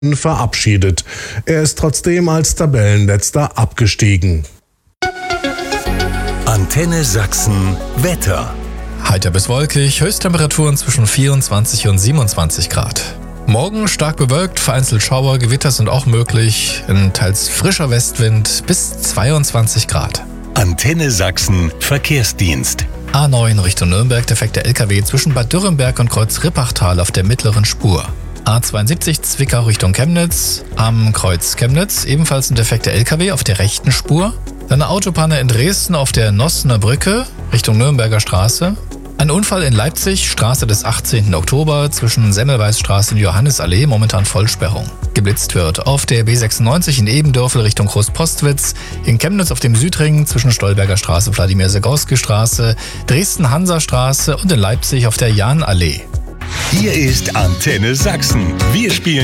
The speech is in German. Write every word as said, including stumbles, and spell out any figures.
verabschiedet. Er ist trotzdem als Tabellenletzter abgestiegen. Antenne Sachsen Wetter. Heiter bis wolkig, Höchsttemperaturen zwischen vierundzwanzig und siebenundzwanzig Grad. Morgen stark bewölkt, vereinzelt Schauer, Gewitter sind auch möglich, ein teils frischer Westwind bis zweiundzwanzig Grad. Antenne Sachsen Verkehrsdienst. A neun Richtung Nürnberg, defekter L K W zwischen Bad Dürrenberg und Kreuz Rippachtal auf der mittleren Spur. A zweiundsiebzig Zwickau Richtung Chemnitz, am Kreuz Chemnitz ebenfalls ein defekter L K W auf der rechten Spur. Dann eine Autopanne in Dresden auf der Nossener Brücke Richtung Nürnberger Straße. Ein Unfall in Leipzig, Straße des achtzehnten Oktober zwischen Semmelweisstraße und Johannisallee, momentan Vollsperrung. Geblitzt wird auf der B sechsundneunzig in Ebendörfel Richtung Großpostwitz, in Chemnitz auf dem Südring zwischen Stolberger Straße, Wladimir-Segorski Straße, Dresden-Hansa-Straße und in Leipzig auf der Jahnallee. Hier ist Antenne Sachsen. Wir spielen